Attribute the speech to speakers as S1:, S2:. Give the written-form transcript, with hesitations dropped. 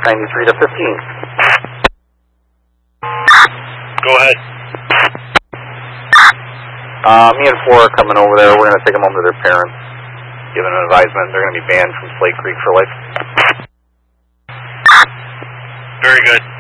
S1: 93 to 15.
S2: Go ahead.
S1: Me and 4 are coming over there. We're going to take them home to their parents. Given an advisement, they're going to be banned from Slate Creek for life.
S2: Very good.